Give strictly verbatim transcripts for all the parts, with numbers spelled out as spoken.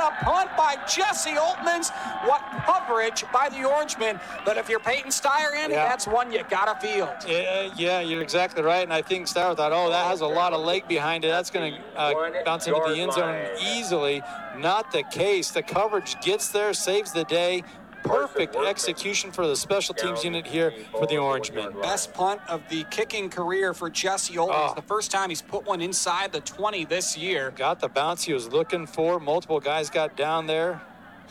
the punt by Jesse Oltmans. What coverage by the Orangemen. But if you're Peyton Steyer, Andy, yeah. that's one you gotta field. Yeah, yeah, you're exactly right. And I think Steyer thought, oh, that has a lot of leg behind it. That's going to uh, bounce into the end zone easily. Not the case. The coverage gets there, saves the day. Perfect execution for the special teams unit here for the Orangemen. Best punt of the kicking career for Jesse Oltmans. Oh. The first time he's put one inside the twenty this year. Got the bounce he was looking for. Multiple guys got down there.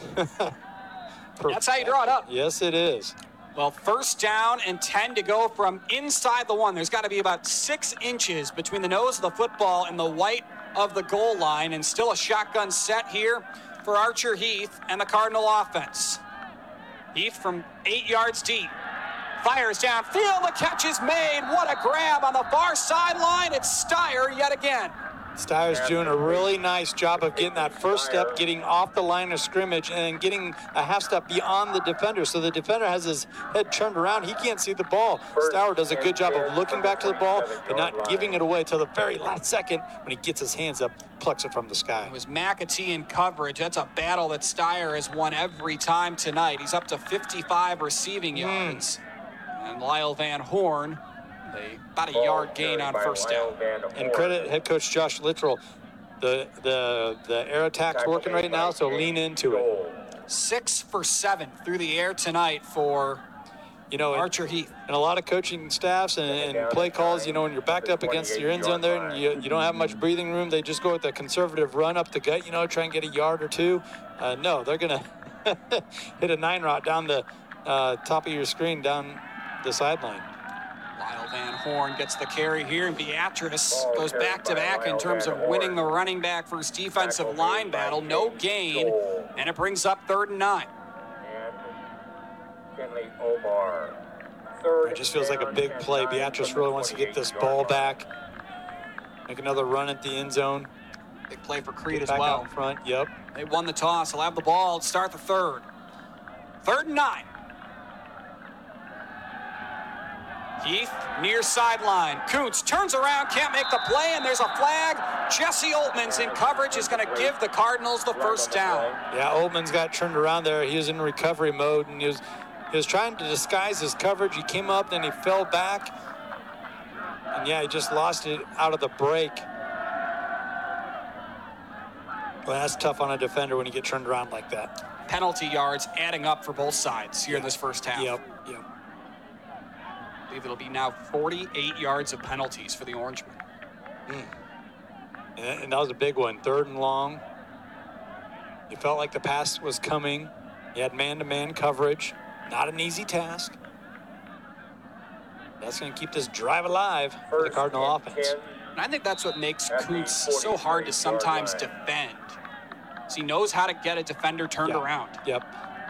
That's how you draw it up. Yes, it is. Well, first down and ten to go from inside the one. There's got to be about six inches between the nose of the football and the white of the goal line, and still a shotgun set here for Archer Heath and the Cardinal offense. Heath from eight yards deep. Fires downfield. The catch is made. What a grab on the far sideline. It's Steyer yet again. Steyer's doing a really nice job of getting that first step, getting off the line of scrimmage, and getting a half step beyond the defender. So the defender has his head turned around. He can't see the ball. Steyer does a good job of looking back to the ball, but not giving it away till the very last second when he gets his hands up, plucks it from the sky. It was McAtee in coverage. That's a battle that Steyer has won every time tonight. He's up to fifty-five receiving yards. Mm. And Lyle Van Horn, they, about a yard gain on first down. And credit head coach Josh Littrell. The the the air attack's working right now, so lean into it. Six for seven through the air tonight for you know Archer Heath. And a lot of coaching staffs and, and play calls, you know, when you're backed up against your end zone there and you, you don't have much breathing room, they just go with the conservative run up the gut, you know, try and get a yard or two. Uh, no, they're going to hit a nine route down the uh, top of your screen, down the sideline. Lyle Van Horn gets the carry here, and Beatrice goes back-to-back in terms of winning the running back first defensive line battle. No gain, and it brings up third and nine. It just feels like a big play. Beatrice really wants to get this ball back, make another run at the end zone. Big play for Creed as back well. out front, yep. They won the toss. They'll have the ball. Start the third. Third and nine. Heath, near sideline. Kuntz turns around, can't make the play, and there's a flag. Jesse Oltmans in coverage is going to give the Cardinals the first down. Yeah, Oltmans got turned around there. He was in recovery mode, and he was, he was trying to disguise his coverage. He came up, then he fell back. And, yeah, he just lost it out of the break. Well, that's tough on a defender when you get turned around like that. Penalty yards adding up for both sides here in this first half. Yep, yep. I believe it'll be now forty-eight yards of penalties for the Orangemen. Mm. And, and that was a big one, third and long. You felt like the pass was coming. You had man-to-man coverage. Not an easy task. That's going to keep this drive alive for the Cardinal offense. And I think that's what makes Kuntz so hard to sometimes defend. So he knows how to get a defender turned yep. around. Yep.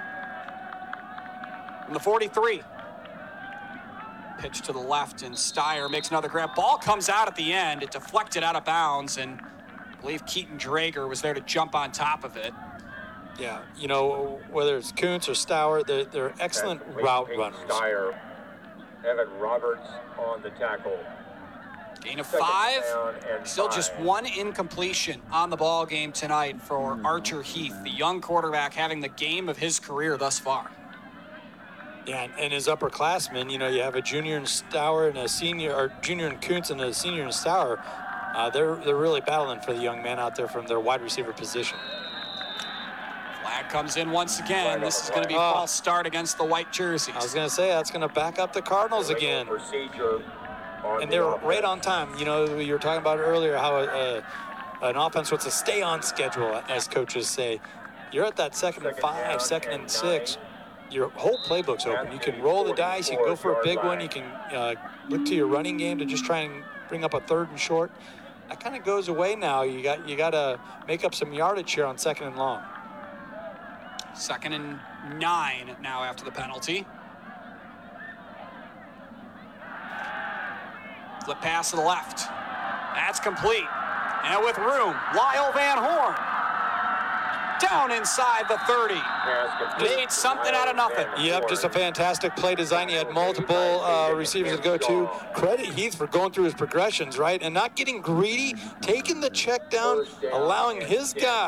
From the forty-three. Pitch to the left, and Steyer makes another grab. Ball comes out at the end. It deflected out of bounds, and I believe Keaton Drager was there to jump on top of it. Yeah, you know, whether it's Kuntz or Steyer, they're, they're excellent route runners. Steyer, Evan Roberts on the tackle. Gain of five. Still just one incompletion on the ball game tonight for Archer Heath, the young quarterback having the game of his career thus far. Yeah, and his upperclassmen, you know, you have a junior in Steyer and a senior, or junior in Kuntz and a senior in Steyer. Uh, they're they're really battling for the young man out there from their wide receiver position. Flag comes in once again. This is going to be a oh. false start against the white jerseys. I was going to say, that's going to back up the Cardinals again. And they're right on time. You know, you were talking about earlier how uh, an offense wants to stay on schedule, as coaches say. You're at that second and five, second and six. Your whole playbook's open. You can roll the dice. You can go for a big one. You can uh, look to your running game to just try and bring up a third and short. That kind of goes away now. You got you got to make up some yardage here on second and long. Second and nine now after the penalty. Flip pass to the left. That's complete. And with room, Lyle Van Horn. Down inside the thirty. Made something out of nothing. Yep, just a fantastic play design. He had multiple uh, receivers to go to. Credit Heath for going through his progressions, right? And not getting greedy, taking the check down, allowing his guy